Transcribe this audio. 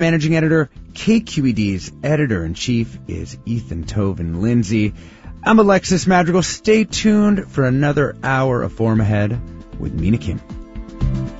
managing editor. KQED's editor-in-chief is Ethan Toven Lindsay. I'm Alexis Madrigal. Stay tuned for another hour of Forum Ahead with Mina Kim.